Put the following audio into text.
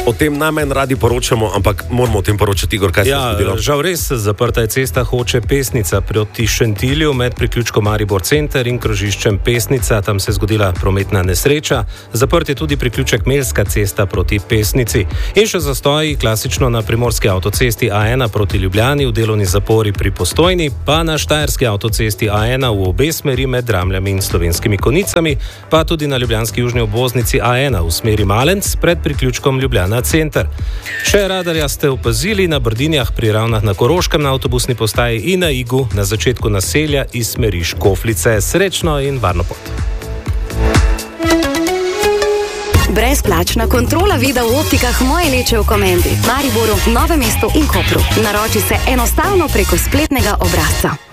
O tem najmanj radi poročamo, ampak moramo o tem poročati, Igor, kaj se je zgodilo. Žal res, zaprta je cesta Hoče Pesnica proti Šentilju med priključkom Maribor Center in krožiščem Pesnica. Tam se je zgodila prometna nesreča. Zaprt je tudi priključek Melska cesta proti Pesnici. In še zastoji klasično na primorski avtocesti A1 proti Ljubljani v delovni zapori pri Postojni, pa na štajerski avtocesti A1 v obe smeri med Dramljami in Slovenskimi Konicami, pa tudi na ljubljanski južni obvoznici A1 v smeri Malenc pred priključkom Ljubljana Center. Še radarja ste opazili na Brdinjah pri Ravnah na Koroškem na avtobusni postaji in na Igu na začetku naselja iz smeri Škoflice. Srečno in varno pot. Brezplačna kontrola vida v optikah Moje Leče v Komendi, Mariboru, Novem mestu in Kopru. Naroči se enostavno preko spletnega obrazca.